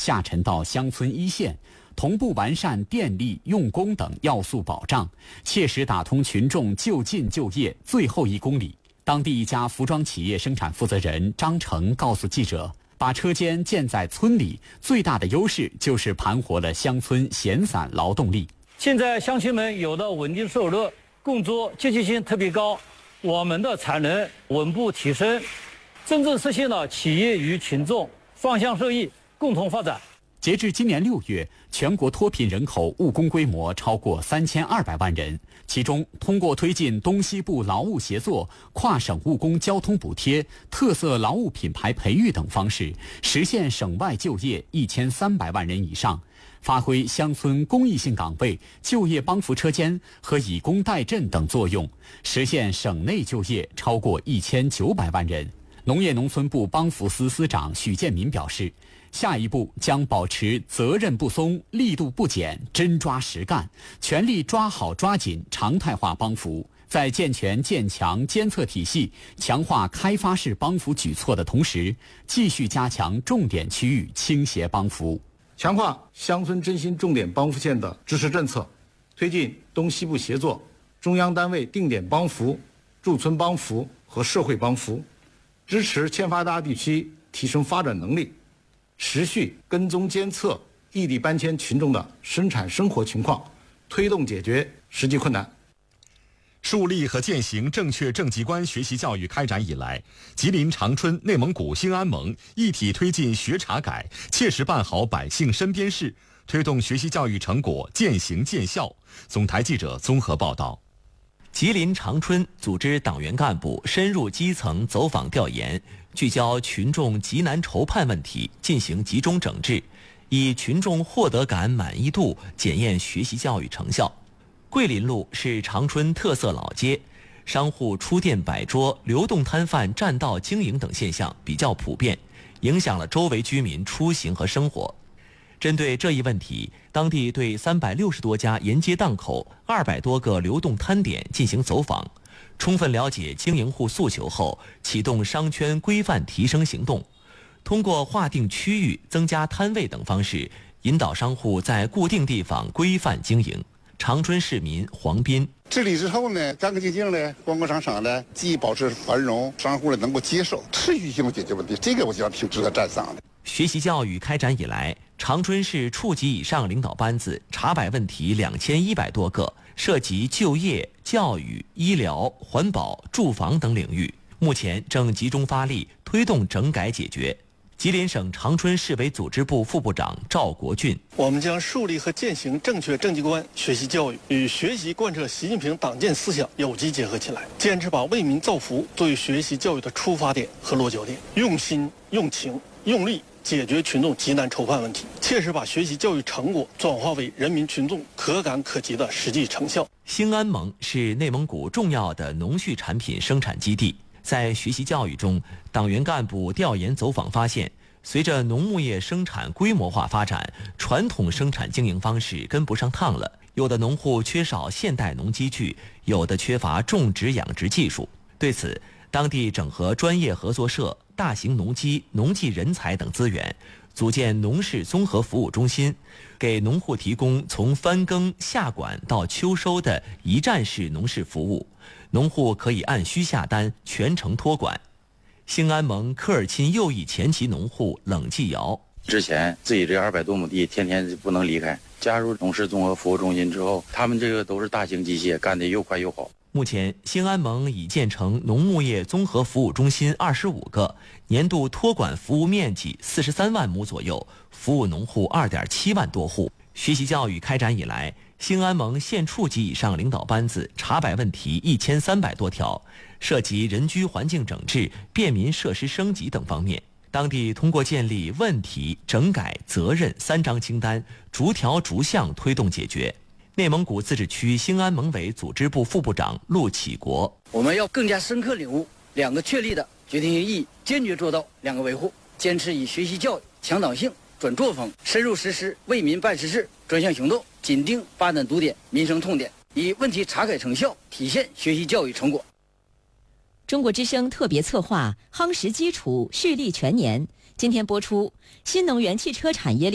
下沉到乡村一线，同步完善电力、用工等要素保障，切实打通群众就近就业最后1公里。当地一家服装企业生产负责人张成告诉记者，把车间建在村里，最大的优势就是盘活了乡村闲散劳动力。 现在乡亲们有了稳定收入，工作积极性特别高，我们的产能稳步提升，真正实现了企业与群众双向受益、共同发展。 截至今年6月，全国脱贫人口务工规模超过3200万人，其中通过推进东西部劳务协作、跨省务工交通补贴、特色劳务品牌培育等方式，实现省外就业1300万人以上，发挥乡村公益性岗位、就业帮扶车间和以工代赈等作用，实现省内就业超过1900万人。农业农村部帮扶司司长许建民表示，下一步将保持责任不松、力度不减，真抓实干，全力抓好抓紧常态化帮扶。在健全建强监测体系、强化开发式帮扶举措的同时，继续加强重点区域倾斜帮扶， 强化乡村振兴重点帮扶线的支持政策，推进东西部协作、中央单位定点帮扶、驻村帮扶和社会帮扶，支持欠发达地区提升发展能力，持续跟踪监测异地搬迁群众的生产生活情况，推动解决实际困难。 树立和践行正确正极观学习教育开展以来，吉林长春、内蒙古兴安盟一体推进学查改，切实办好百姓身边事，推动学习教育成果渐行渐效。总台记者综合报道。 吉林长春组织党员干部深入基层走访调研，聚焦群众急难愁盼问题，进行集中整治，以群众获得感满意度检验学习教育成效。桂林路是长春特色老街，商户出店摆桌、流动摊贩占道经营等现象比较普遍，影响了周围居民出行和生活。针对这一问题，当地对360多家沿街档口、200多个流动摊点进行走访，充分了解经营户诉求后，启动商圈规范提升行动，通过划定区域、增加摊位等方式，引导商户在固定地方规范经营。长春市民黄斌： 治理之后呢，干干净净的、光光闪闪的，既保持繁荣，商户呢能够接受，持续性解决问题，这个我觉得挺值得赞赏的。 学习教育开展以来，长春市处级以上领导班子查摆问题2100多个，涉及就业、教育、医疗、环保、住房等领域，目前正集中发力推动整改解决。吉林省长春市委组织部副部长赵国俊： 我们将树立和践行正确正极观学习教育，与学习贯彻习近平党建思想有机结合起来，坚持把为民造福作为学习教育的出发点和落脚点，用心、用情、用力解决群众急难愁盼问题，切实把学习教育成果转化为人民群众可感可及的实际成效。 兴安盟是内蒙古重要的农畜产品生产基地。在学习教育中，党员干部调研走访发现，随着农牧业生产规模化发展，传统生产经营方式跟不上趟了，有的农户缺少现代农机具，有的缺乏种植养殖技术。对此，当地整合专业合作社、大型农机、农技人才等资源，组建农事综合服务中心，给农户提供从翻耕、下管到秋收的一站式农事服务，农户可以按需下单，全程托管。兴安盟科尔沁右翼前旗农户冷继尧： 之前自己这200多亩地，天天不能离开。加入农事综合服务中心之后，他们这个都是大型机械，干得又快又好。 目前，兴安盟已建成农牧业综合服务中心25个，年度托管服务面积43万亩左右，服务农户2.7万多户。学习教育开展以来，兴安盟县处级以上领导班子查摆问题1300多条，涉及人居环境整治、便民设施升级等方面。当地通过建立问题、整改、责任3张清单，逐条逐项推动解决。内蒙古自治区兴安盟委组织部副部长陆启国： 我们要更加深刻领悟2个确立的决定性意义，坚决做到2个维护，坚持以学习教育强党性、准作风，深入实施为民办实事专项行动，紧盯发展堵点、民生痛点，以问题查改成效体现学习教育成果。 中国之声特别策划夯实基础，蓄力全年，今天播出新能源汽车产业